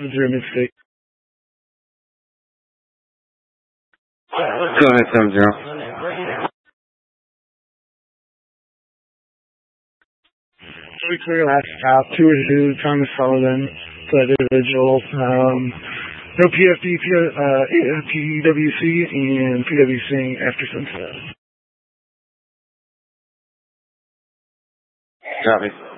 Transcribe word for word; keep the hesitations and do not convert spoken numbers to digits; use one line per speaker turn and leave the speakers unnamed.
seven zero Mid-State.
Go ahead, seven zero.
We clear last stop, two or two, Thomas Sullivan, that individual. Um, no P F D, P, uh, P W C, and P W C after sunset.
Copy.